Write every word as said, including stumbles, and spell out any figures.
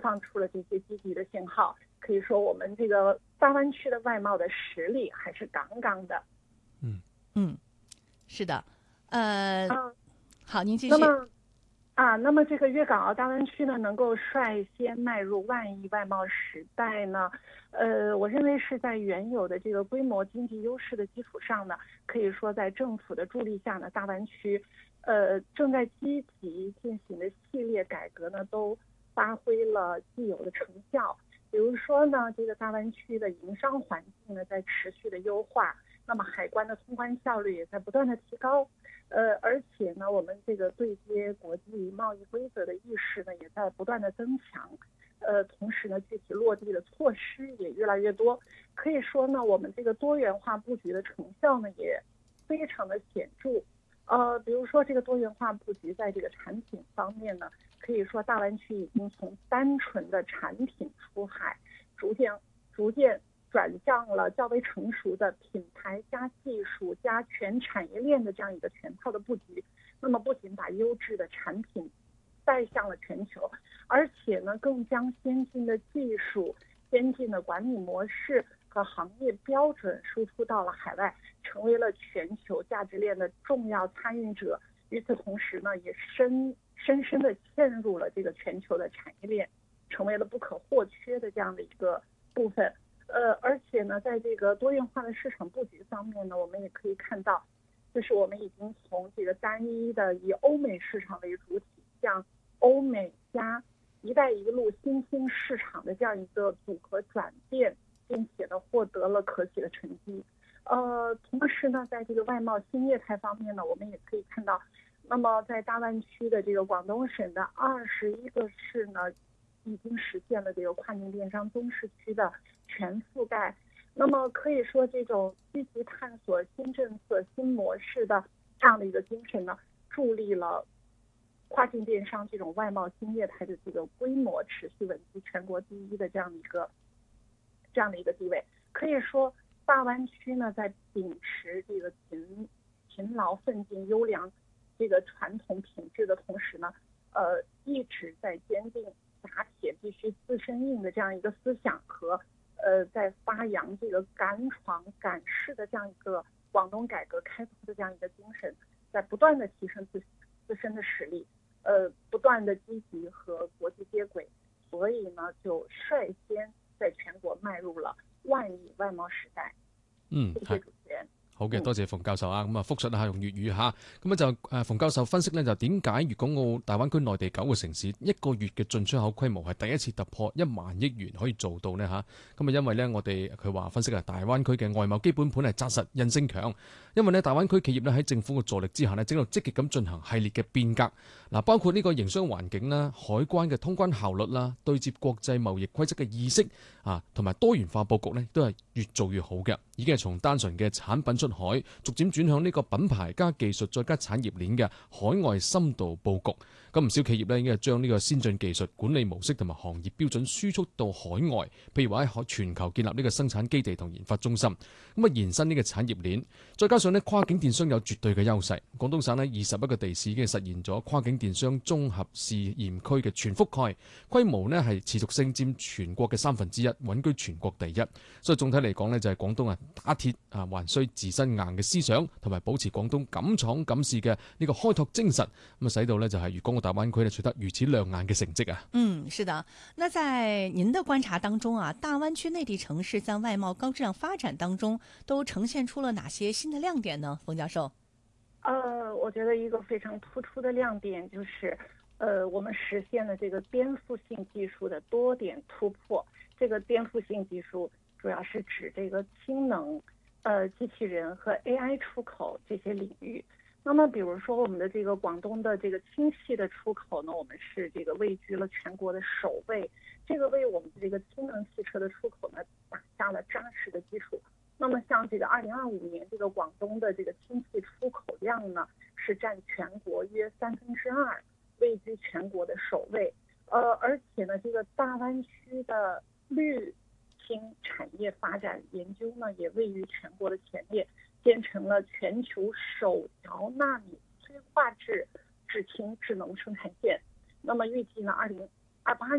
放出了这些积极的信号，可以说我们这个大湾区的外贸的实力还是杠杠的。 嗯嗯，是的，呃， 嗯， 好，您继续。 那么啊，那么这个粤港澳大湾区呢，能够率先迈入万亿外贸时代呢，呃，我认为是在原有的这个规模经济优势的基础上呢，可以说在政府的助力下呢，大湾区，呃，正在积极进行的系列改革呢，都发挥了既有的成效。比如说呢，这个大湾区的营商环境呢，在持续的优化，那么海关的通关效率也在不断的提高。呃，而且呢，我们这个对接国际贸易规则的意识呢，也在不断的增强。呃，同时呢，具体落地的措施也越来越多。可以说呢，我们这个多元化布局的成效呢，也非常的显著。呃，比如说这个多元化布局在这个产品方面呢，可以说大湾区已经从单纯的产品出海，逐渐逐渐转向了较为成熟的品牌加技术加全产业链的这样一个全套的布局。那么不仅把优质的产品带向了全球，而且呢，更将先进的技术、先进的管理模式和行业标准输出到了海外，成为了全球价值链的重要参与者。与此同时呢，也深深深地嵌入了这个全球的产业链，成为了不可或缺的这样的一个部分。呃，而且呢，在这个多元化的市场布局方面呢，我们也可以看到，就是我们已经从这个单一的以欧美市场为主体，向欧美加“一带一路”新兴市场的这样一个组合转变，并且呢，获得了可喜的成绩。呃，同时呢，在这个外贸新业态方面呢，我们也可以看到，那么在大湾区的这个广东省的二十一个市呢，已经实现了这个跨境电商中市区的全覆盖。那么可以说，这种积极探索新政策、新模式的这样的一个精神呢，助力了跨境电商这种外贸新业态的这个规模持续稳居全国第一的这样的一个这样的一个地位。可以说，大湾区呢，在秉持这个勤勤劳奋进、优良这个传统品质的同时呢，呃，一直在坚定打铁必须自身硬的这样一个思想和呃，在发扬这个敢闯敢试的这样一个广东改革开放的这样一个精神，在不断的提升自自身的实力，呃，不断的积极和国际接轨，所以呢，就率先在全國邁入了萬億外貿時代。 嗯， 謝謝主持人。 好嘅，多謝馮教授啊。咁啊，複述一下用粵語嚇。咁就誒馮教授分析呢，就點解粵港澳大灣區內地九個城市一個月嘅進出口規模係第一次突破一萬億元可以做到呢嚇？咁啊，因為呢，我哋佢話分析啊，大灣區嘅外貿基本盤係紮實韌性強，因為呢，大灣區企業呢喺政府嘅助力之下呢，正喺度積極咁進行系列嘅變革。嗱，包括呢個營商環境啦、海關嘅通關效率啦、對接國際貿易規則嘅意識啊，同埋多元化佈局呢，都係越做越好嘅。已經係從單純嘅產品出海，逐漸轉向呢個品牌加技術再加產業鏈嘅海外深度佈局。咁唔少企業呢已經係將呢個先進技術管理模式同埋行業標準輸出到海外，譬如話喺全球建立呢個生產基地同研發中心，咁啊延伸呢個產業鏈。再加上呢跨境電商有絕對嘅優勢，廣東省呢二十一個地市已經實現咗跨境電商綜合試驗區嘅全覆蓋，規模呢係持續性佔全國嘅三分之一，穩居全國第一。所以總體嚟講呢，就係廣東啊打鐵啊還需自身硬嘅思想，同埋保持廣東敢闖敢試嘅呢個開拓精神，咁啊使到呢就係粵港澳大灣區呢取得如此亮眼嘅成績啊。 嗯，是的。那在您的觀察當中啊，大灣區內地城市在外貿高質量發展當中都呈現出了哪些新的亮點呢？馮教授。 呃，我覺得一個非常突出的亮點就是呃，我們實現了這個顛覆性技術的多點突破。這個顛覆性技術主要是指這個氫能、呃機器人和 A I 出口這些領域。那麼比如說我們的這個廣東的這個氫氣的出口呢，我們是這個位居了全國的首位，這個為我們的這個氫能汽車的出口呢打下了紮實的基礎。那麼像這個二零二五年這個廣東的這個氫氣出口量呢，是佔全國約三分之二，位居全國的首位。呃，而且呢，這個大灣區的綠氫產業發展研究呢，也位於全國的前列，建成了全球首條納米催化製製氫智能生產線。那麼預計呢，二零二八